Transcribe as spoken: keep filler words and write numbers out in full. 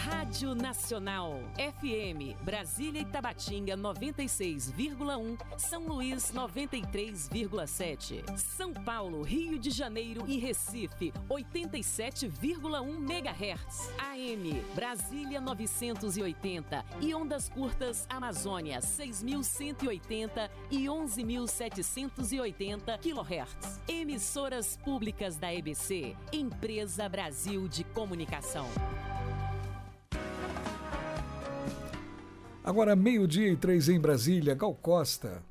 Rádio Nacional. F M, Brasília e Tabatinga noventa e seis vírgula um, São Luís noventa e três vírgula sete, São Paulo, Rio de Janeiro e Recife oitenta e sete vírgula um megahertz. A M, Brasília novecentos e oitenta e ondas curtas Amazônia seis mil cento e oitenta e onze mil setecentos e oitenta quilohertz. Emissoras públicas da E B C, Empresa Brasil de Comunicação. Agora meio-dia e três em Brasília. Gal Costa.